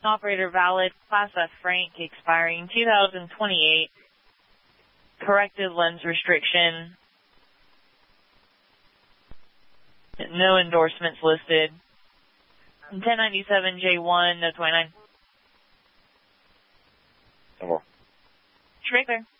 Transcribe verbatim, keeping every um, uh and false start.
Operator valid, Class F Frank, expiring two thousand twenty-eight. Corrected lens restriction. No endorsements listed. ten ninety-seven J one, no twenty-nine. Over. Straight there.